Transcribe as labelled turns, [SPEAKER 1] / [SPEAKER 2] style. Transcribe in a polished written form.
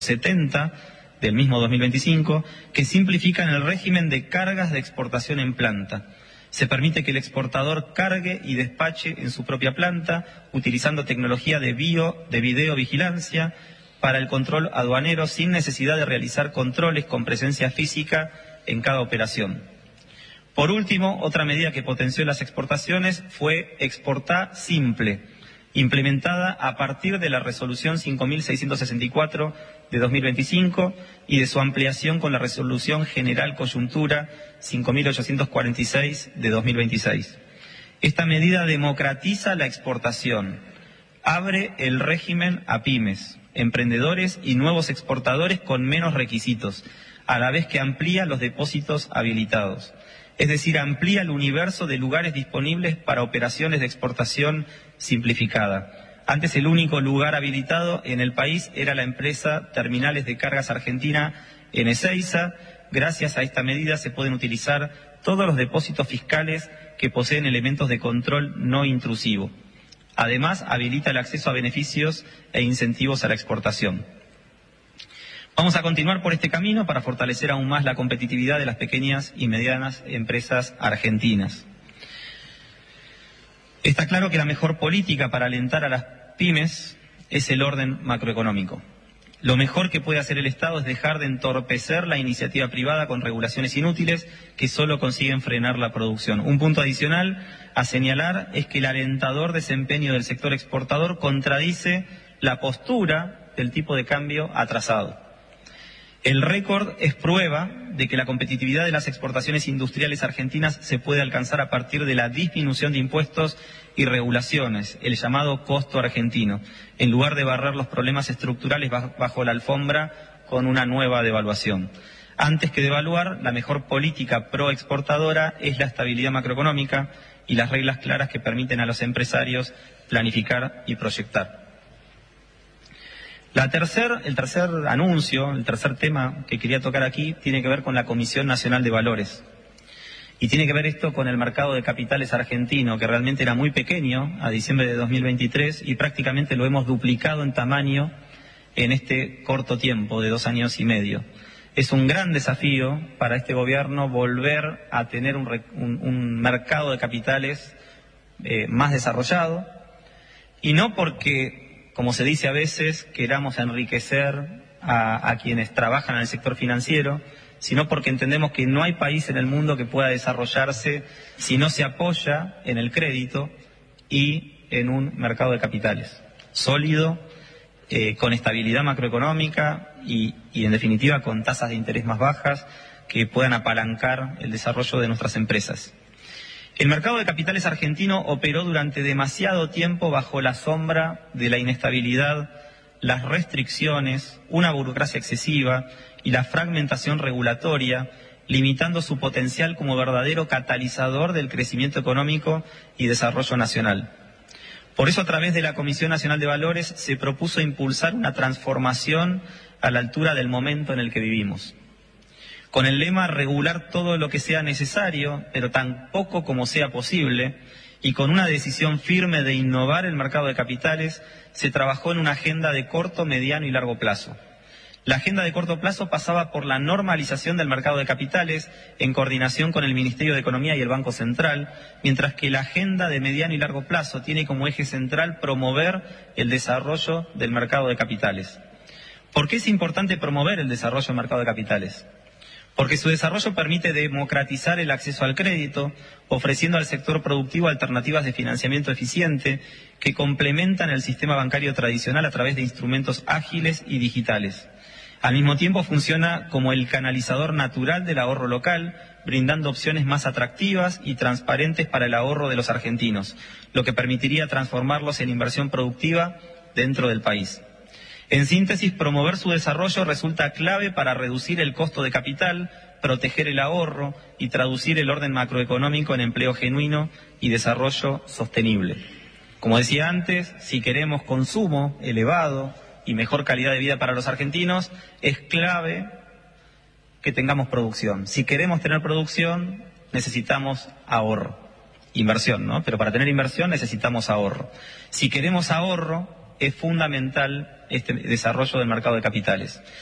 [SPEAKER 1] 70 del mismo 2025, que simplifican el régimen de cargas de exportación en planta. Se permite que el exportador cargue y despache en su propia planta, utilizando tecnología de videovigilancia para el control aduanero, sin necesidad de realizar controles con presencia física en cada operación. Por último, otra medida que potenció las exportaciones fue Exportá Simple, implementada a partir de la Resolución 5.664 de 2025 y de su ampliación con la Resolución General Coyuntura 5.846 de 2026. Esta medida democratiza la exportación, abre el régimen a pymes, emprendedores y nuevos exportadores con menos requisitos, a la vez que amplía los depósitos habilitados. Es decir, amplía el universo de lugares disponibles para operaciones de exportación simplificada. Antes el único lugar habilitado en el país era la empresa Terminales de Cargas Argentina en Ezeiza. Gracias a esta medida se pueden utilizar todos los depósitos fiscales que poseen elementos de control no intrusivo. Además, habilita el acceso a beneficios e incentivos a la exportación. Vamos a continuar por este camino para fortalecer aún más la competitividad de las pequeñas y medianas empresas argentinas. Está claro que la mejor política para alentar a las pymes es el orden macroeconómico. Lo mejor que puede hacer el Estado es dejar de entorpecer la iniciativa privada con regulaciones inútiles que solo consiguen frenar la producción. Un punto adicional a señalar es que el alentador desempeño del sector exportador contradice la postura del tipo de cambio atrasado. El récord es prueba de que la competitividad de las exportaciones industriales argentinas se puede alcanzar a partir de la disminución de impuestos y regulaciones, el llamado costo argentino, en lugar de barrer los problemas estructurales bajo la alfombra con una nueva devaluación. Antes que devaluar, la mejor política proexportadora es la estabilidad macroeconómica y las reglas claras que permiten a los empresarios planificar y proyectar. El tercer tema que quería tocar aquí tiene que ver con la Comisión Nacional de Valores. Y tiene que ver esto con el mercado de capitales argentino, que realmente era muy pequeño a diciembre de 2023 y prácticamente lo hemos duplicado en tamaño en este corto tiempo de 2 años y medio. Es un gran desafío para este gobierno volver a tener un mercado de capitales más desarrollado, y no porque, como se dice a veces, queramos enriquecer a quienes trabajan en el sector financiero, sino porque entendemos que no hay país en el mundo que pueda desarrollarse si no se apoya en el crédito y en un mercado de capitales sólido, con estabilidad macroeconómica y en definitiva con tasas de interés más bajas que puedan apalancar el desarrollo de nuestras empresas. El mercado de capitales argentino operó durante demasiado tiempo bajo la sombra de la inestabilidad, las restricciones, una burocracia excesiva y la fragmentación regulatoria, limitando su potencial como verdadero catalizador del crecimiento económico y desarrollo nacional. Por eso, a través de la Comisión Nacional de Valores, se propuso impulsar una transformación a la altura del momento en el que vivimos, con el lema regular todo lo que sea necesario, pero tan poco como sea posible, y con una decisión firme de innovar el mercado de capitales, se trabajó en una agenda de corto, mediano y largo plazo. La agenda de corto plazo pasaba por la normalización del mercado de capitales en coordinación con el Ministerio de Economía y el Banco Central, mientras que la agenda de mediano y largo plazo tiene como eje central promover el desarrollo del mercado de capitales. ¿Por qué es importante promover el desarrollo del mercado de capitales? Porque su desarrollo permite democratizar el acceso al crédito, ofreciendo al sector productivo alternativas de financiamiento eficiente que complementan el sistema bancario tradicional a través de instrumentos ágiles y digitales. Al mismo tiempo funciona como el canalizador natural del ahorro local, brindando opciones más atractivas y transparentes para el ahorro de los argentinos, lo que permitiría transformarlos en inversión productiva dentro del país. En síntesis, promover su desarrollo resulta clave para reducir el costo de capital, proteger el ahorro y traducir el orden macroeconómico en empleo genuino y desarrollo sostenible. Como decía antes, si queremos consumo elevado y mejor calidad de vida para los argentinos, es clave que tengamos producción. Si queremos tener producción, necesitamos ahorro. Inversión, ¿no? Pero para tener inversión necesitamos ahorro. Si queremos ahorro, es fundamental este desarrollo del mercado de capitales.